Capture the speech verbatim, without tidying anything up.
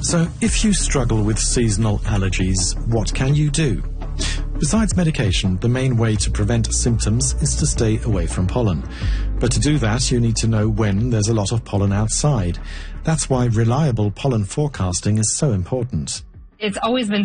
So, if you struggle with seasonal allergies, what can you do? Besides medication, the main way to prevent symptoms is to stay away from pollen. But to do that, you need to know when there's a lot of pollen outside. That's why reliable pollen forecasting is so important. It's always been